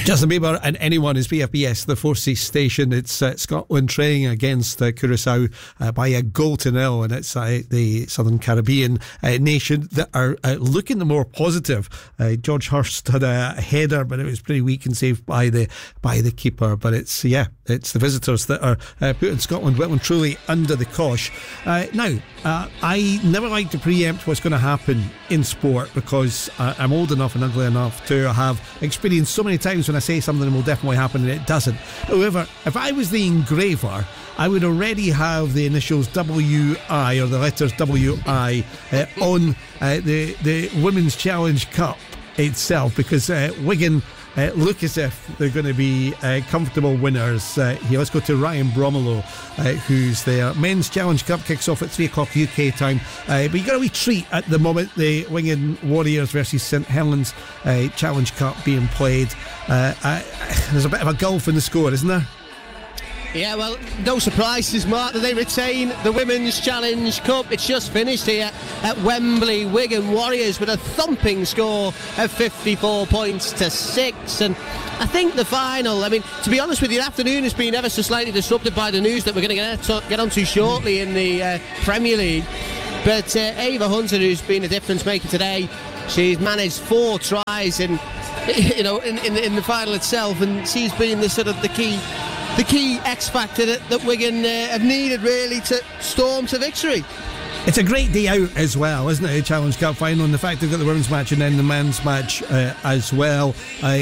Justin Bieber and Anyone is BFBS, the Forces station. It's Scotland training against Curaçao by a 0-0, and it's the Southern Caribbean nation that are looking the more positive. George Hurst had a header, but it was pretty weak and saved by the keeper. But it's the visitors that are putting Scotland well and truly under the cosh. Now, I never like to preempt what's going to happen in sport, because I'm old enough and ugly enough to have experienced so many times when I say something will definitely happen and it doesn't. However, if I was the engraver, I would already have the initials WI, or the letters WI, on the Women's Challenge Cup itself, because Wigan look as if they're going to be comfortable winners. Here, let's go to Ryan Bromelo, who's there. Men's Challenge Cup kicks off at 3 o'clock UK time, but you got a wee treat at the moment. The Wigan Warriors versus St Helens Challenge Cup being played. There's a bit of a gulf in the score, isn't there? Yeah, well, no surprises, Mark, that they retain the Women's Challenge Cup. It's just finished here at Wembley. Wigan Warriors with a thumping score of 54 points to 6. And I think the final, I mean, to be honest with you, the afternoon has been ever so slightly disrupted by the news that we're going to get onto shortly in the Premier League. But Ava Hunter, who's been a difference maker today, she's managed 4 tries in the final itself, and she's been the key X factor that Wigan have needed, really, to storm to victory. It's a great day out as well, isn't it? A Challenge Cup final, and the fact they've got the women's match and then the men's match as well.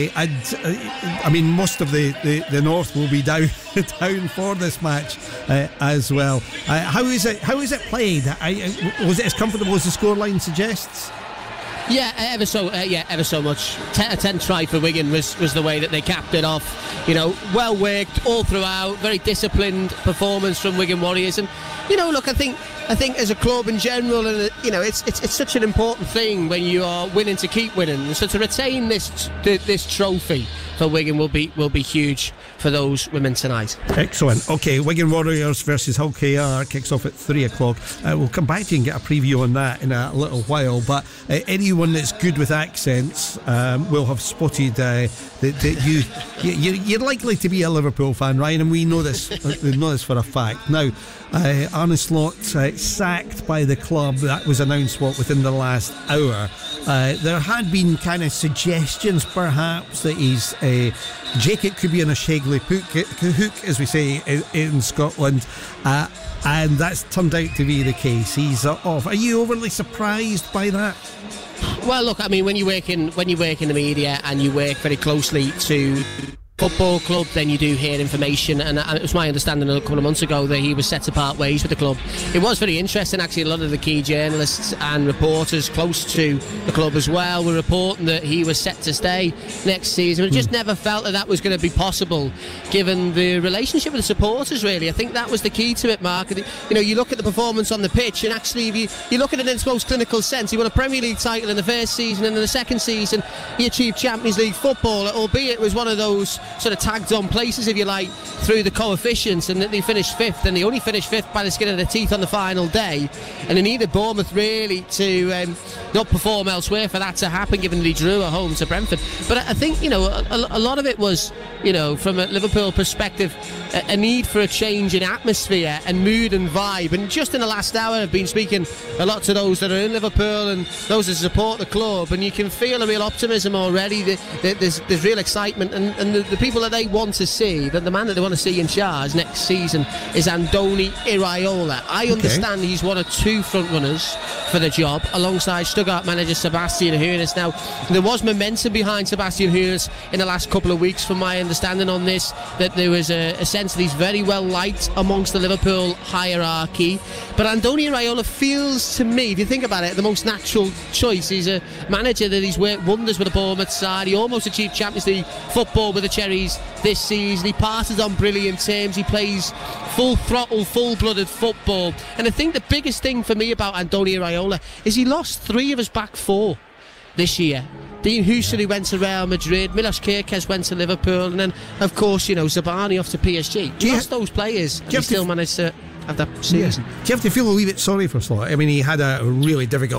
I mean, most of the north will be down for this match as well. How is it played? Was it as comfortable as the scoreline suggests? Yeah, ever so much. A 10 try for Wigan was the way that they capped it off. Well worked all throughout. Very disciplined performance from Wigan Warriors. And look, I think as a club in general, and it's such an important thing when you are winning to keep winning. So to retain this trophy for Wigan will be huge for those women tonight. Excellent. Okay, Wigan Warriors versus Hull KR kicks off at 3 o'clock. We'll come back to you and get a preview on that in a little while. But anyone that's good with accents will have spotted that you're likely to be a Liverpool fan, Ryan, and we know this. We know this for a fact. Now, Arne Slot sacked by the club. That was announced within the last hour. There had been kind of suggestions, perhaps, that he's Jacob could be in a Shagley hook, as we say in Scotland, and that's turned out to be the case. He's off. Are you overly surprised by that? Well, look, I mean, when you work in the media and you work very closely to football club, then you do hear information, and it was my understanding a couple of months ago that he was set to part ways with the club. It was very interesting, actually. A lot of the key journalists and reporters close to the club as well were reporting that he was set to stay next season. But just never felt that was going to be possible given the relationship with the supporters, really. I think that was the key to it, Mark. You look at the performance on the pitch, and actually if you look at it in its most clinical sense, he won a Premier League title in the first season, and in the second season he achieved Champions League football, albeit it was one of those sort of tagged on places, if you like, through the coefficients, and that they finished 5th, and they only finished 5th by the skin of their teeth on the final day, and they needed Bournemouth really to not perform elsewhere for that to happen, given that he drew at home to Brentford. But I think a lot of it was, from a Liverpool perspective, a need for a change in atmosphere and mood and vibe. And just in the last hour I've been speaking a lot to those that are in Liverpool and those that support the club, and you can feel a real optimism already. There's real excitement, and the people that they want to see, that the man that they want to see in charge next season is Andoni Iraola. I understand he's one of 2 front runners for the job, alongside Stuttgart manager Sebastian Hoeneß. Now, there was momentum behind Sebastian Hoeneß in the last couple of weeks, from my understanding on this, that there was a sense that he's very well liked amongst the Liverpool hierarchy. But Andoni Iraola feels to me, if you think about it, the most natural choice. He's a manager that he's worked wonders with the Bournemouth side. He almost achieved Champions League football with the Cherries this season. He passes on brilliant terms. He plays full throttle, full-blooded football. And I think the biggest thing for me about Andoni Iraola is he lost 3 of his back 4 this year. Dean Houston, who went to Real Madrid, Milos Kerkez went to Liverpool, and then, of course, Zabani off to PSG. He lost those players, and he still managed to have that season. Do you have to feel a wee bit sorry for Slot? I mean, he had a really difficult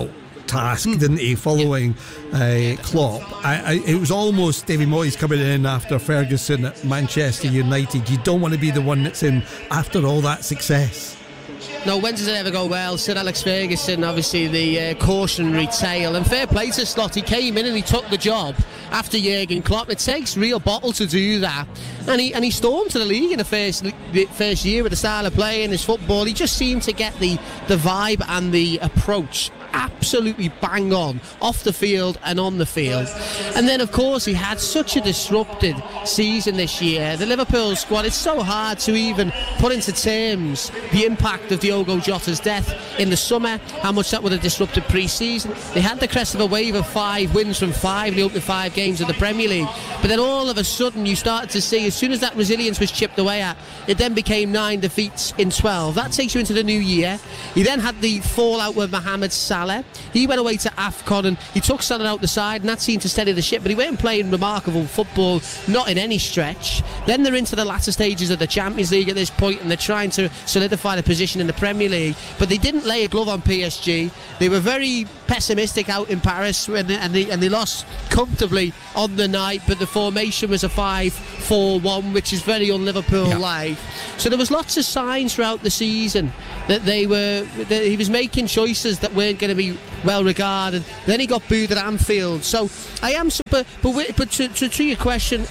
task, didn't he, following Klopp. It was almost David Moyes coming in after Ferguson at Manchester United. You don't want to be the one that's in after all that success. No, when does it ever go well? Sir Alex Ferguson, obviously the cautionary tale, and fair play to Slot. He came in and he took the job after Jurgen Klopp. It takes real bottle to do that, and he stormed to the league in the first year with the style of play and his football. He just seemed to get the vibe and the approach absolutely bang on off the field and on the field. And then of course he had such a disrupted season this year. The Liverpool squad, it's so hard to even put into terms the impact of Diogo Jota's death in the summer, how much that would have disrupted pre-season. They had the crest of a wave of 5 wins from 5 in the opening 5 games of the Premier League, but then all of a sudden you started to see, as soon as that resilience was chipped away at, it then became 9 defeats in 12. That takes you into the new year. He then had the fallout with Mohamed Salah. He went away to AFCON and he took Salah out the side, and that seemed to steady the ship, but he weren't playing remarkable football, not in any stretch. Then they're into the latter stages of the Champions League at this point, and they're trying to solidify the position in the Premier League, but they didn't lay a glove on PSG. They were very pessimistic out in Paris, and they lost comfortably on the night, but the formation was a 5-4-1, which is very un-Liverpool-like. So there was lots of signs throughout the season that he was making choices that weren't going to be well regarded. Then he got booed at Anfield. So I am, but to your question,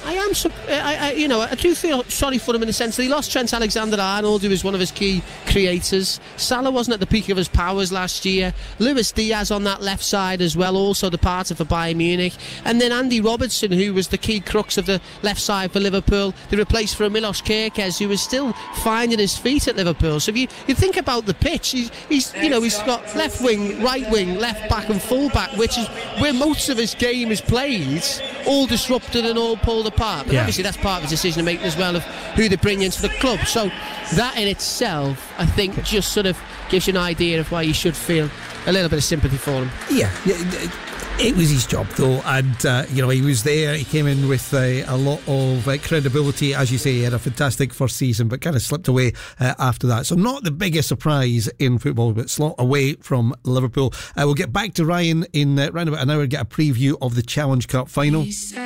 I do feel sorry for him in the sense that he lost Trent Alexander-Arnold, who was one of his key creators. Salah wasn't at the peak of his powers last year. Luis Diaz on that left side as well, also departed for Bayern Munich. And then Andy Robertson, who was the key crux of the left side for Liverpool, they replaced for Milos Kerkez, who was still finding his feet at Liverpool. So if you think about the pitch, he's got left wing, right wing, left back and full back, which is where most of his game is played, all disrupted and all pulled apart. But obviously that's part of his decision making as well, of who they bring into the club. So that in itself, I think, just sort of gives you an idea of why you should feel a little bit of sympathy for him. It was his job though, and he was there. He came in with a lot of credibility. As you say, he had a fantastic first season, but kind of slipped away after that. So not the biggest surprise in football, but Slot away from Liverpool. We'll get back to Ryan in round about an hour, get a preview of the Challenge Cup final.